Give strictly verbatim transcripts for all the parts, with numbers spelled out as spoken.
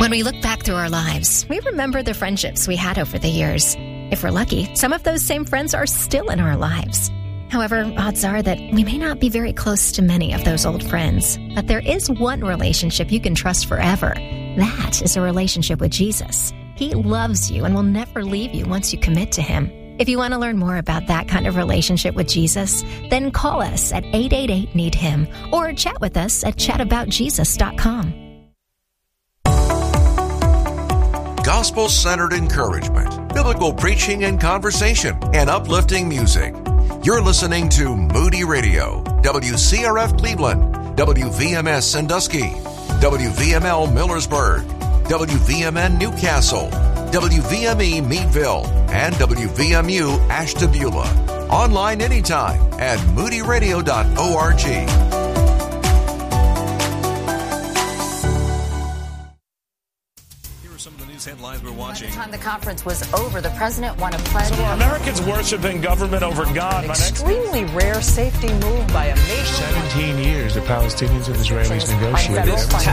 When we look back through our lives, we remember the friendships we had over the years. If we're lucky, some of those same friends are still in our lives. However, odds are that we may not be very close to many of those old friends. But there is one relationship you can trust forever. That is a relationship with Jesus. He loves you and will never leave you once you commit to Him. If you want to learn more about that kind of relationship with Jesus, then call us at eight eight eight, need him or chat with us at chat about jesus dot com. Gospel-centered encouragement, biblical preaching and conversation, and uplifting music. You're listening to Moody Radio, W C R F Cleveland, W V M S Sandusky, W V M L Millersburg, W V M N Newcastle, W V M E Meadville, and W V M U Ashtabula. Online anytime at moody radio dot org. Headlines we're watching. By the time the conference was over, the president won a pledge. So are Americans worshiping government over God? An extremely rare safety move by a nation. Seventeen years the Palestinians and Israelis negotiated.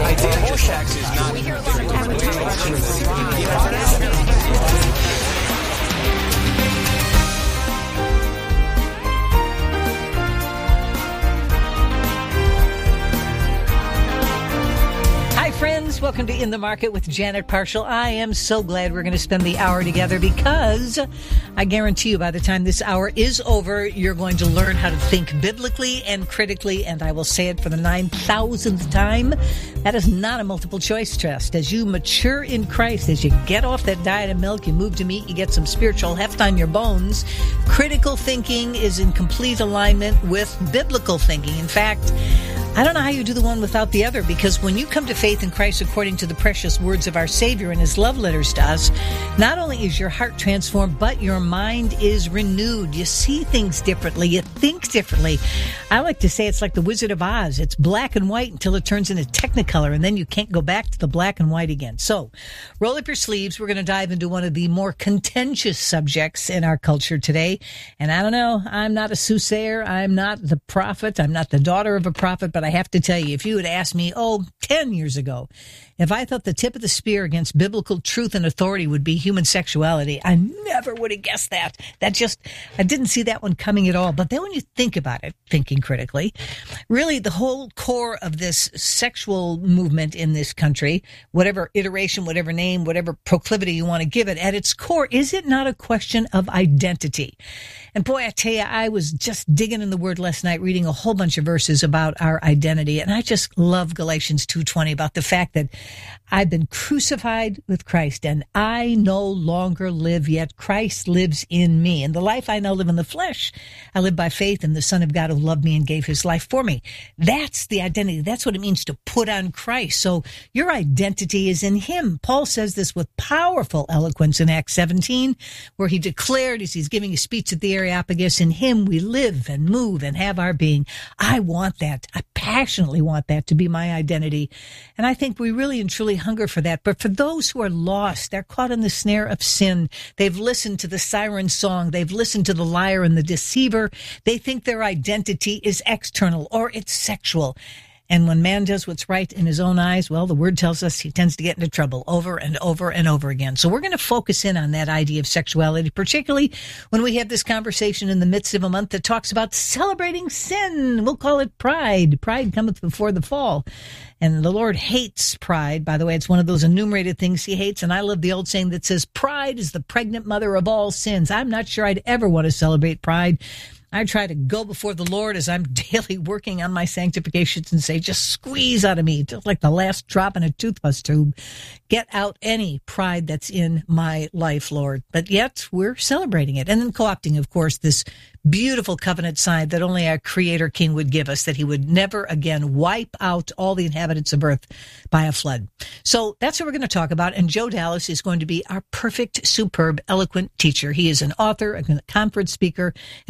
Friends, welcome to In the Market with Janet Parshall. I am so glad we're going to spend the hour together because I guarantee you by the time this hour is over, you're going to learn how to think biblically and critically, and I will say it for the nine thousandth time. That is not a multiple choice test. As you mature in Christ, as you get off that diet of milk, you move to meat, you get some spiritual heft on your bones. Critical thinking is in complete alignment with biblical thinking. In fact, I don't know how you do the one without the other, because when you come to faith in Christ according to the precious words of our Savior and His love letters to us, not only is your heart transformed, but your mind is renewed. You see things differently. You think differently. I like to say it's like the Wizard of Oz. It's black and white until it turns into Technicolor, and then you can't go back to the black and white again. So roll up your sleeves. We're going to dive into one of the more contentious subjects in our culture today. And I don't know, I'm not a soothsayer. I'm not the prophet. I'm not the daughter of a prophet, but I have to tell you, if you had asked me, oh, ten years ago, if I thought the tip of the spear against biblical truth and authority would be human sexuality, I never would have guessed that. That just, I didn't see that one coming at all. But then when you think about it, thinking critically, really the whole core of this sexual movement in this country, whatever iteration, whatever name, whatever proclivity you want to give it, at its core, is it not a question of identity? And boy, I tell you, I was just digging in the Word last night, reading a whole bunch of verses about our identity. And I just love Galatians two twenty about the fact that I've been crucified with Christ and I no longer live, yet Christ lives in me. And the life I now live in the flesh, I live by faith in the Son of God who loved me and gave His life for me. That's the identity. That's what it means to put on Christ. So your identity is in Him. Paul says this with powerful eloquence in Acts seventeen, where he declared as he's giving a speech at the Areopagus, in Him we live and move and have our being. I want that. I passionately want that to be my identity. And I think we really and truly hunger for that. But for those who are lost, they're caught in the snare of sin. They've listened to the siren song. They've listened to the liar and the deceiver. They think their identity is external or it's sexual. And when man does what's right in his own eyes, well, the Word tells us he tends to get into trouble over and over and over again. So we're going to focus in on that idea of sexuality, particularly when we have this conversation in the midst of a month that talks about celebrating sin. We'll call it pride. Pride cometh before the fall. And the Lord hates pride. By the way, it's one of those enumerated things He hates. And I love the old saying that says, pride is the pregnant mother of all sins. I'm not sure I'd ever want to celebrate pride. I try to go before the Lord as I'm daily working on my sanctifications and say, just squeeze out of me, just like the last drop in a toothpaste tube. Get out any pride that's in my life, Lord. But yet we're celebrating it. And then co-opting, of course, this beautiful covenant sign that only our Creator King would give us, that He would never again wipe out all the inhabitants of earth by a flood. So that's what we're going to talk about. And Joe Dallas is going to be our perfect, superb, eloquent teacher. He is an author, a conference speaker, an ordained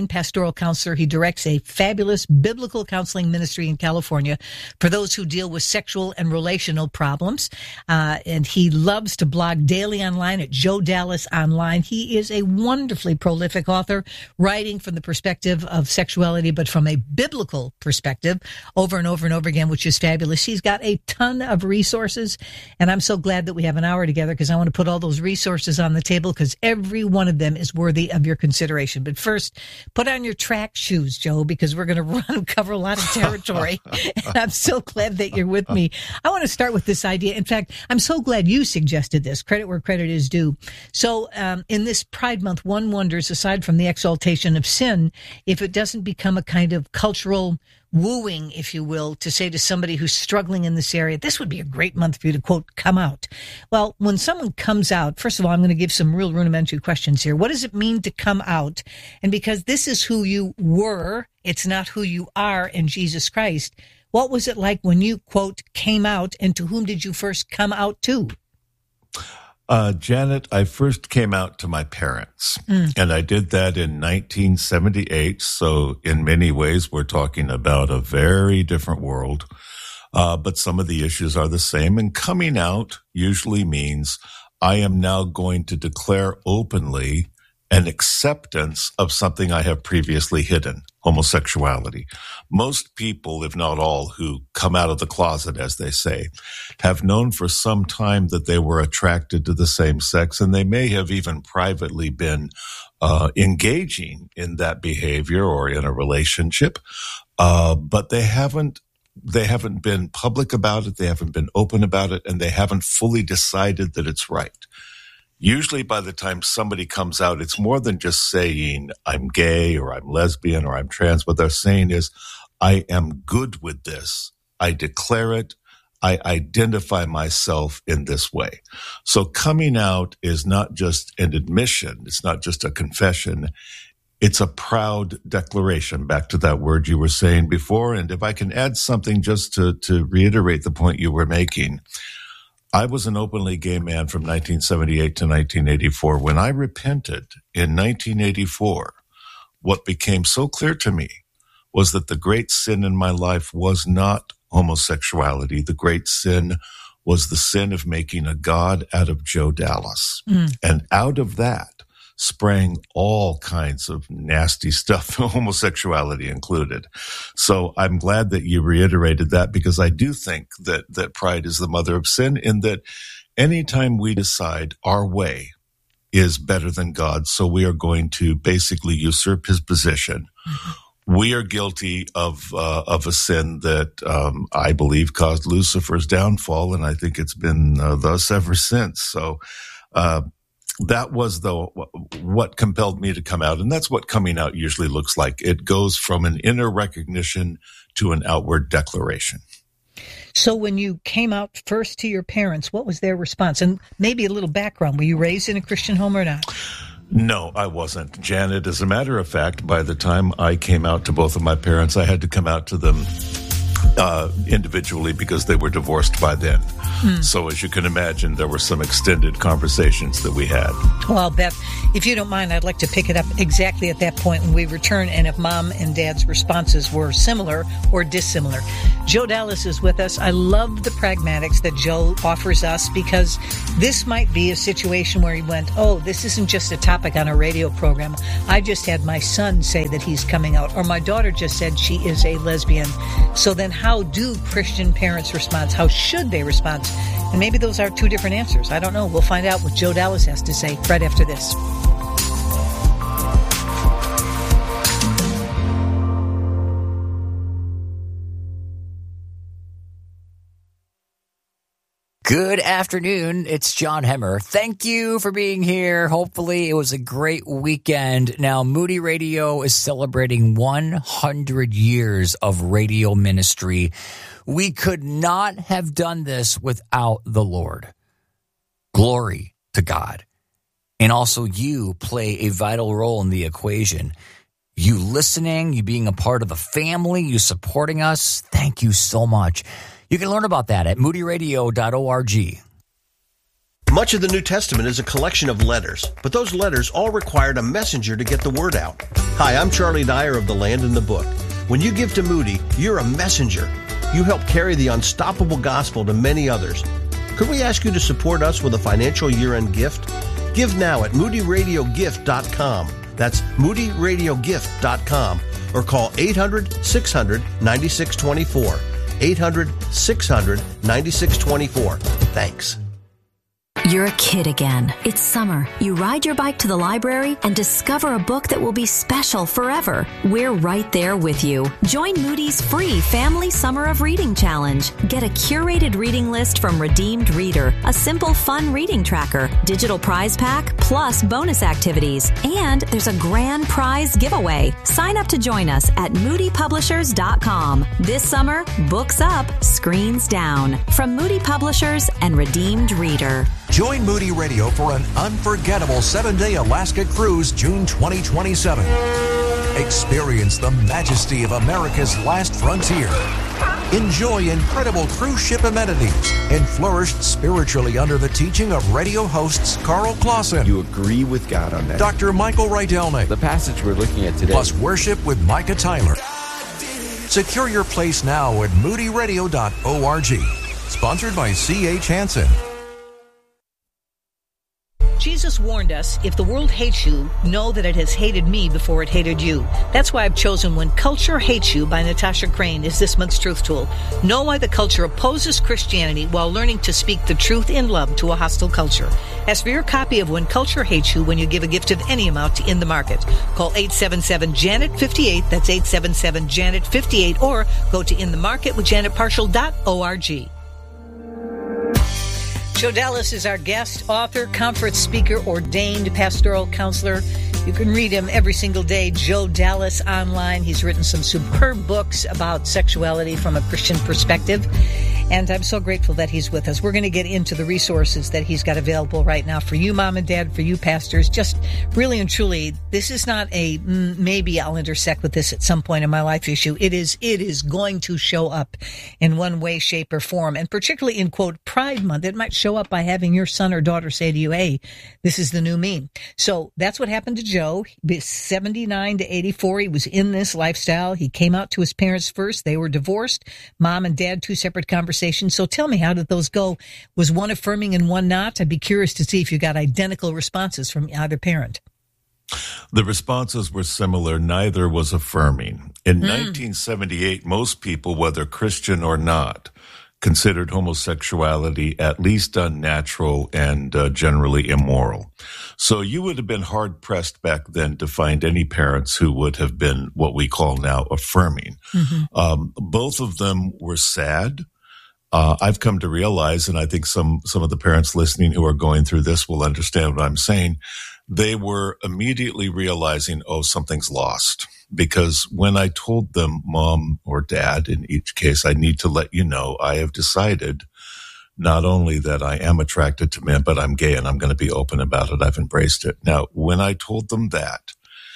trained pastoral counselor. He directs a fabulous biblical counseling ministry in California for those who deal with sexual and relational problems. Uh, and he loves to blog daily online at Joe Dallas Online. He is a wonderfully prolific author, writing from the perspective of sexuality, but from a biblical perspective over and over and over again, which is fabulous. He's got a ton of resources, and I'm so glad that we have an hour together because I want to put all those resources on the table because every one of them is worthy of your consideration. But first, put on your track shoes, Joe, because we're going to run and cover a lot of territory. And I'm so glad that you're with me. I want to start with this idea. In fact, I'm so glad you suggested this. Credit where credit is due. So um, in this Pride Month, one wonders, aside from the exaltation of sin, if it doesn't become a kind of cultural wooing, if you will, to say to somebody who's struggling in this area, this would be a great month for you to, quote, come out. Well, when someone comes out, first of all, I'm going to give some real rudimentary questions here. What does it mean to come out? And because this is who you were, it's not who you are in Jesus Christ. What was it like when you, quote, came out, and to whom did you first come out to? Uh, Janet, I first came out to my parents, mm. and I did that in nineteen seventy-eight. So in many ways, we're talking about a very different world. Uh, but some of the issues are the same. And coming out usually means I am now going to declare openly an acceptance of something I have previously hidden, homosexuality. Most people, if not all, who come out of the closet, as they say, have known for some time that they were attracted to the same sex, and they may have even privately been uh, engaging in that behavior or in a relationship, uh, but they haven't they haven't been public about it, they haven't been open about it, and they haven't fully decided that it's right. Usually by the time somebody comes out, it's more than just saying I'm gay or I'm lesbian or I'm trans. What they're saying is, I am good with this. I declare it. I identify myself in this way. So coming out is not just an admission. It's not just a confession. It's a proud declaration, back to that word you were saying before. And if I can add something just to, to reiterate the point you were making, I was an openly gay man from nineteen seventy-eight to nineteen eighty-four. When I repented in nineteen eighty-four, what became so clear to me was that the great sin in my life was not homosexuality. The great sin was the sin of making a god out of Joe Dallas. Mm. And out of that sprang all kinds of nasty stuff, homosexuality included. So I'm glad that you reiterated that, because I do think that, that pride is the mother of sin, in that anytime we decide our way is better than God's, so we are going to basically usurp his position, mm-hmm. we are guilty of uh, of a sin that um, I believe caused Lucifer's downfall, and I think it's been uh, thus ever since. So uh that was the what compelled me to come out, and that's what coming out usually looks like. It goes from an inner recognition to an outward declaration. So when you came out first to your parents, what was their response? And maybe a little background. Were you raised in a Christian home or not? No, I wasn't, Janet. As a matter of fact, by the time I came out to both of my parents, I had to come out to them Uh, individually because they were divorced by then. Mm. So as you can imagine, there were some extended conversations that we had. Well, Beth, if you don't mind, I'd like to pick it up exactly at that point when we return, and if Mom and Dad's responses were similar or dissimilar. Joe Dallas is with us. I love the pragmatics that Joe offers us, because this might be a situation where he went, oh, this isn't just a topic on a radio program. I just had my son say that he's coming out, or my daughter just said she is a lesbian. So then how do Christian parents respond? How should they respond? And maybe those are two different answers. I don't know. We'll find out what Joe Dallas has to say right after this. Good afternoon. It's John Hemmer. Thank you for being here. Hopefully it was a great weekend. Now, Moody Radio is celebrating one hundred years of radio ministry. We could not have done this without the Lord. Glory to God. And also, you play a vital role in the equation. You listening, you being a part of the family, you supporting us. Thank you so much. You can learn about that at moody radio dot org. Much of the New Testament is a collection of letters, but those letters all required a messenger to get the word out. Hi, I'm Charlie Dyer of The Land and the Book. When you give to Moody, you're a messenger. You help carry the unstoppable gospel to many others. Could we ask you to support us with a financial year-end gift? Give now at moody radio gift dot com. That's moody radio gift dot com. Or call eight hundred, six hundred, ninety-six twenty-four. eight hundred, six hundred, ninety-six twenty-four. Thanks. You're a kid again. It's summer. You ride your bike to the library and discover a book that will be special forever. We're right there with you. Join Moody's free Family Summer of Reading Challenge. Get a curated reading list from Redeemed Reader, a simple, fun reading tracker, digital prize pack, plus bonus activities. And there's a grand prize giveaway. Sign up to join us at moody publishers dot com. This summer, books up, screens down. From Moody Publishers and Redeemed Reader. Join Moody Radio for an unforgettable seven-day Alaska cruise June twenty twenty-seven. Experience the majesty of America's last frontier. Enjoy incredible cruise ship amenities and flourish spiritually under the teaching of radio hosts Carl Clausen. You agree with God on that. Doctor Michael Rydelnik. The passage we're looking at today. Plus worship with Micah Tyler. Secure your place now at moody radio dot org. Sponsored by C H Hansen. Jesus warned us, if the world hates you, know that it has hated me before it hated you. That's why I've chosen When Culture Hates You by Natasha Crane as this month's Truth Tool. Know why the culture opposes Christianity while learning to speak the truth in love to a hostile culture. Ask for your copy of When Culture Hates You when you give a gift of any amount to In the Market. Call eight seven seven, Janet fifty-eight, that's eight seven seven, Janet fifty-eight, or go to in the market with janet partial dot org. Joe Dallas is our guest, author, conference speaker, ordained pastoral counselor. You can read him every single day, Joe Dallas online. He's written some superb books about sexuality from a Christian perspective. And I'm so grateful that he's with us. We're going to get into the resources that he's got available right now for you, mom and dad, for you pastors. Just really and truly, this is not a mm, maybe I'll intersect with this at some point in my life issue. It is, it is going to show up in one way, shape, or form. And particularly in, quote, Pride Month, it might show up by having your son or daughter say to you, hey, this is the new me. So that's what happened to Joe. seventy-nine to eighty-four, he was in this lifestyle. He came out to his parents first. They were divorced. Mom and dad, two separate conversations. So tell me, how did those go? Was one affirming and one not? I'd be curious to see if you got identical responses from either parent. The responses were similar. Neither was affirming. In mm. nineteen seventy-eight, most people, whether Christian or not, considered homosexuality at least unnatural and uh, generally immoral. So you would have been hard-pressed back then to find any parents who would have been what we call now affirming. Mm-hmm. Um, both of them were sad. Uh, I've come to realize, and I think some, some of the parents listening who are going through this will understand what I'm saying, they were immediately realizing, oh, something's lost. Because when I told them, mom or dad, in each case, I need to let you know, I have decided not only that I am attracted to men, but I'm gay and I'm going to be open about it. I've embraced it. Now, when I told them that,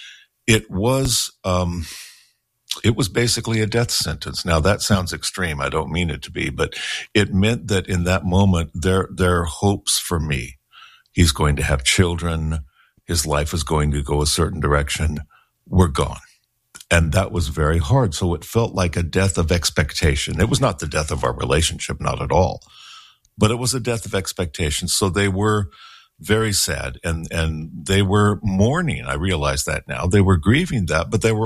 it was, um, it was basically a death sentence. Now, that sounds extreme. I don't mean it to be, but it meant that in that moment, their, their hopes for me, he's going to have children, his life is going to go a certain direction, were gone. And that was very hard. So it felt like a death of expectation. It was not the death of our relationship, not at all, but it was a death of expectation. So they were very sad and, and they were mourning. I realize that now. They were grieving that, but they were